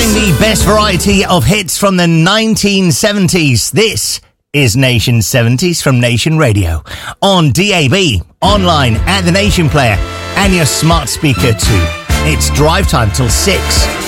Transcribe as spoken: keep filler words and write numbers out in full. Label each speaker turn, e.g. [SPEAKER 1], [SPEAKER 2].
[SPEAKER 1] Playing the best variety of hits from the nineteen seventies. This is Nation seventies from Nation Radio. On D A B, online at the Nation Player, and your smart speaker too. It's drive time till six.